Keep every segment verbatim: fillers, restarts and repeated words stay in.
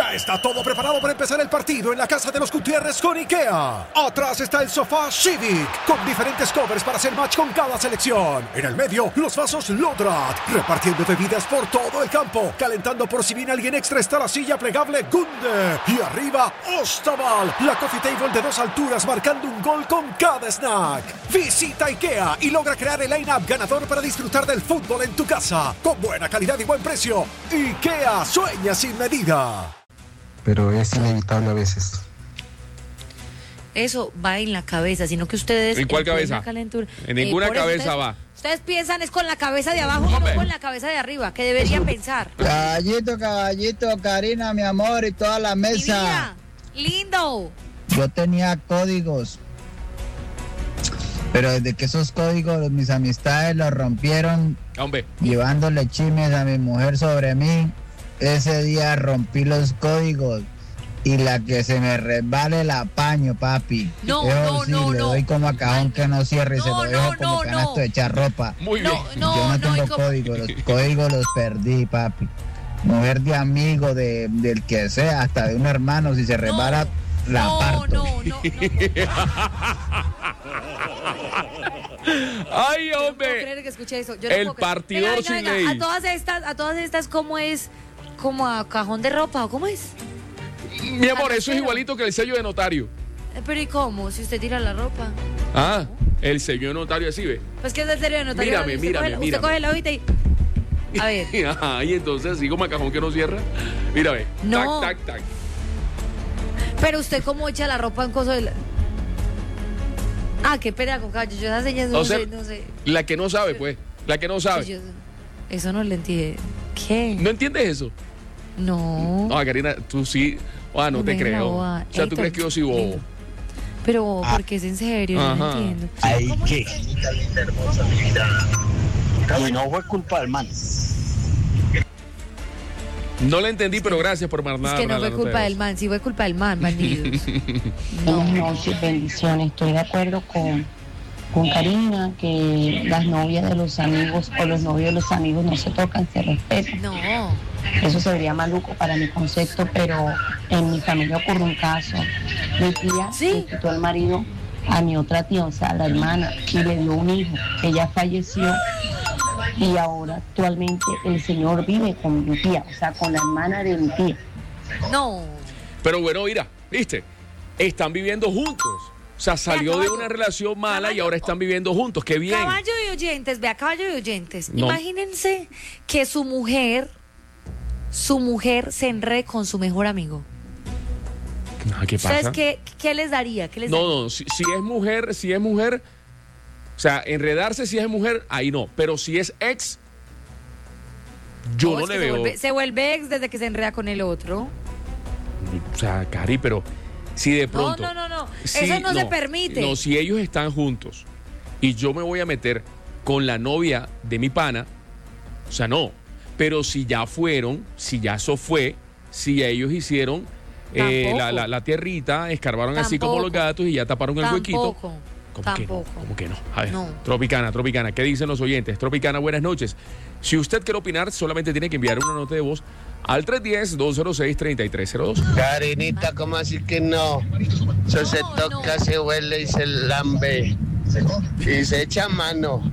Ya está todo preparado para empezar el partido en la casa de los Gutiérrez con IKEA. Atrás está el sofá Civic, con diferentes covers para hacer match con cada selección. En el medio, los vasos Lodrat, repartiendo bebidas por todo el campo. Calentando por si viene alguien extra está la silla plegable Gunde. Y arriba, Ostaval, la coffee table de dos alturas marcando un gol con cada snack. Visita IKEA y logra crear el line-up ganador para disfrutar del fútbol en tu casa. Con buena calidad y buen precio. IKEA, sueña sin medida. Pero es inevitable a veces. Eso va en la cabeza, sino que ustedes... ¿En cuál cabeza? En ninguna eh, cabeza ustedes, va. Ustedes piensan es con la cabeza de abajo, Hombre. no con la cabeza de arriba, que deberían pensar. Caballito, caballito, Karina, mi amor, y toda la mesa. Mi vida, lindo. Yo tenía códigos, pero desde que esos códigos mis amistades los rompieron, Hombre. llevándole chismes a mi mujer sobre mí, ese día rompí los códigos y la que se me resbale la apaño, papi. No, Eso no, sí, no, le no. doy como a cajón que no cierre y no, se lo no, dejo no, como canasto no. de echar ropa. Muy bien. No, Yo no, no, tengo no, códigos, los códigos los perdí, papi. Mujer de amigo, de, del que sea, hasta de un hermano, si se resbala, no, la no, parto. No, no, no, Ay, hombre. Yo no puedo creer que escuché eso. Yo no el puedo creer. partidor venga, sin venga, ley. A todas estas, a todas estas, ¿cómo es? ¿Como a cajón de ropa o cómo es? Mi amor, eso es igualito que el sello de notario. Eh, Pero ¿y cómo? Si usted tira la ropa. Ah, el sello de notario así, ve. Pues que es el sello de notario. Mírame, usted mírame, coge, mírame. Usted coge la hojita y... A ver. Ajá, y entonces así como a cajón que no cierra. Mira, ve. No. Tac, tac, tac. Pero usted cómo echa la ropa en coso de la... Ah, qué pena con caballo. Yo esas señas no O sea, sé, no sé. La que no sabe, pues. La que no sabe. Yo- eso no lo entiendo. ¿Qué? ¿No entiendes eso? No. No, Karina, tú sí. Ah, no No te me creo. joda. O sea, tú Héctor, crees que yo soy bobo. lindo. Pero, ¿por qué es en serio? Yo no Ajá. entiendo. Ay, ¿Cómo ¿qué? es? Y no fue culpa del man. No le entendí, pero gracias por mandar. Es que no fue culpa del man, sí fue culpa del man, bandidos. Buenas noches, bendiciones. Estoy de acuerdo con, con Karina que las novias de los amigos o los novios de los amigos no se tocan, se respetan. No. Eso sería maluco para mi concepto, pero en mi familia ocurrió un caso. Mi tía ¿Sí? le quitó el marido a mi otra tía, o sea, la hermana, y le dio un hijo. Ella falleció y ahora actualmente el señor vive con mi tía, o sea, con la hermana de mi tía. No. Pero bueno, mira, viste, están viviendo juntos. O sea, salió caballo, de una relación mala y caballo, ahora están viviendo juntos. ¡Qué bien! Caballo de oyentes, vea, caballo de oyentes. No. Imagínense que su mujer, su mujer se enrede con su mejor amigo. Ah, ¿qué pasa? ¿Ustedes qué, qué les daría? ¿Qué les No, daría? no, si, si es mujer, si es mujer, o sea, enredarse si es mujer, ahí no. Pero si es ex, yo no, es le que veo. Se vuelve, se vuelve ex desde que se enreda con el otro. O sea, Cari, pero si de pronto. No, no, no, no. si- Eso no, se permite. No, si ellos están juntos y yo me voy a meter con la novia de mi pana, o sea, no. Pero si ya fueron, si ya eso fue, si ellos hicieron eh, Tampoco. la, la, la tierrita, escarbaron así como los Tampoco. gatos y ya taparon el huequito. Tampoco. ¿Cómo que no? Tampoco. ¿Cómo que no? A ver, No. Tropicana, Tropicana, ¿qué dicen los oyentes? Tropicana, buenas noches. Si usted quiere opinar, solamente tiene que enviar una nota de voz al tres uno cero, dos cero seis, tres tres cero dos. Karinita, ¿cómo así que no? Eso se No, toca, no. se huele y se lambe. Y se echa mano.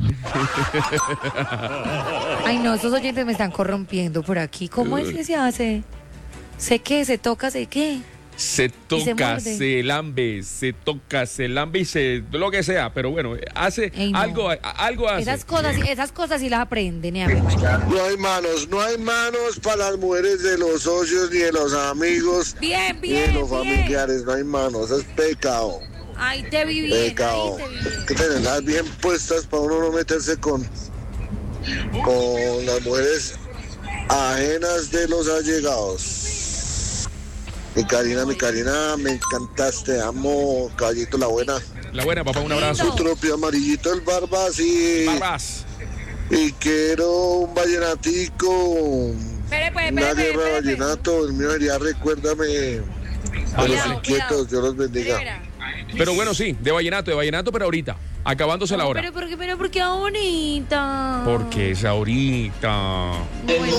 Ay, no, esos oyentes me están corrompiendo por aquí. ¿Cómo es que se hace? ¿Sé qué? ¿Se toca? ¿Sé qué? Se se toca, muerde. se, lambe, se toca, se lambe y se... lo que sea, pero bueno, hace Ey, no. algo, algo hace. Esas cosas, esas cosas sí las aprenden, ¿eh? No hay manos, no hay manos para las mujeres de los socios, ni de los amigos, Bien, ni de bien, los bien. familiares, no hay manos, es pecado, Ahí te vi bien, ahí pecado. te vi bien. Que tenerlas bien puestas para uno no meterse con, con las mujeres ajenas de los allegados. Mi Karina, mi Karina, me encantaste, amo, caballito la buena. La buena, papá, un Lindo. abrazo. Su tropio amarillito, el barbas y... Barbas. Y quiero un vallenatico, Espere, pues, una espere, guerra de espere. vallenato, el mío sería recuérdame de Vale, los vale. inquietos, Dios los bendiga. Espera. Pero bueno, sí, de vallenato, de vallenato, pero ahorita, acabándose la hora. Pero, ¿por qué, pero, ¿por qué ahorita? Porque es ahorita. Bueno.